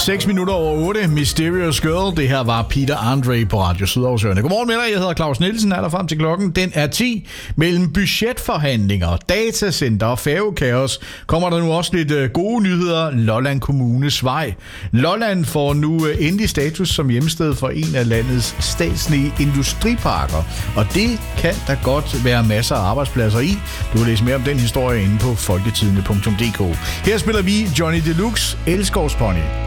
6 minutter over 8. Mysterious Girl. Det her var Peter Andre på Radio Sydaversiørene. Godmorgen med dig. Jeg hedder Claus Nielsen. Er der frem til klokken. Den er 10. Mellem budgetforhandlinger, datacenter og færgekaos kommer der nu også lidt gode nyheder. Lolland Kommunes vej. Lolland får nu endelig status som hjemsted for en af landets statslige industriparker. Og det kan der godt være masser af arbejdspladser i. Du kan læse mere om den historie inde på folketidende.dk. Her spiller vi Johnny Deluxe, Elskovspony.